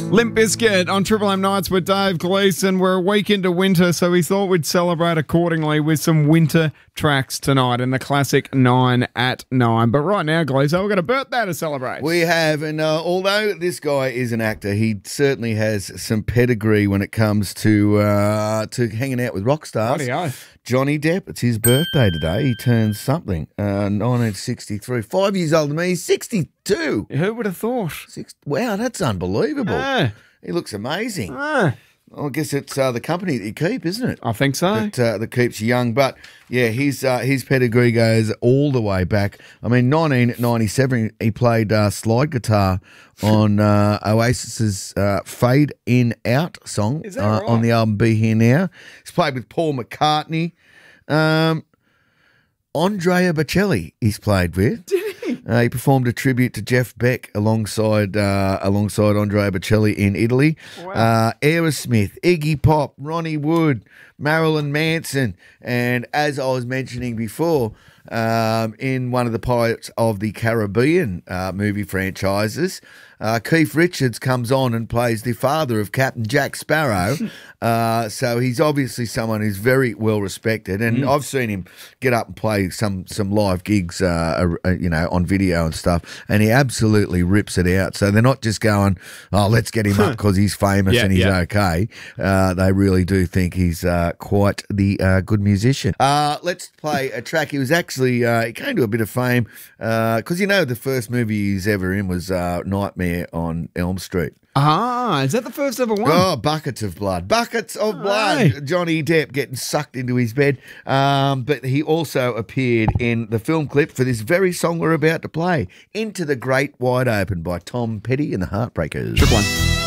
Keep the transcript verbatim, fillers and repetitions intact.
Limp Bizkit on Triple M Nights with Dave Gleeson. We're a week into winter, so we thought we'd celebrate accordingly with some winter tracks tonight in the classic nine at nine. But right now, Gleeson, we've got a birthday to celebrate. We have, and uh, although this guy is an actor, he certainly has some pedigree when it comes to uh, to hanging out with rock stars. Rightio. Johnny Depp, it's his birthday today. He turns something, uh, nineteen sixty-three. Five years older than me, he's sixty-two. Who would have thought? Six, wow, that's unbelievable. Ah, He looks amazing. ah. Well, I guess it's uh, the company that you keep, isn't it? I think so. That, uh, that keeps you young. But, yeah, his uh, his pedigree goes all the way back. I mean, nineteen ninety-seven, he played uh, slide guitar on uh, Oasis's uh, Fade In Out song Is that uh, right? on the album Be Here Now. He's played with Paul McCartney. Um, Andrea Bocelli he's played with. Did he? Uh, he performed a tribute to Jeff Beck alongside uh, alongside Andrea Bocelli in Italy. Wow. Uh, Aerosmith, Iggy Pop, Ronnie Wood, Marilyn Manson, and as I was mentioning before, um, in one of the Pirates of the Caribbean uh, movie franchises, uh, Keith Richards comes on and plays the father of Captain Jack Sparrow. uh, so he's obviously someone who's very well respected, and I've seen him get up and play some some live gigs, uh, uh, you know, on video and stuff, and he absolutely rips it out. So they're not just going, "Oh, let's get him up because he's famous Yeah, and he's yeah. okay." Uh, they really do think he's uh, quite the uh, good musician. Uh, let's play a track. He was actually uh, he came to a bit of fame because you know the first movie he's ever in was uh, Nightmare on Elm Street. Ah, is that the first ever one? Oh, buckets of blood. Buckets of blood. Hey. Johnny Depp getting sucked into his bed. Um, but he also appeared in the film clip for this very song we're about to play, Into the Great Wide Open by Tom Petty and the Heartbreakers. Triple M.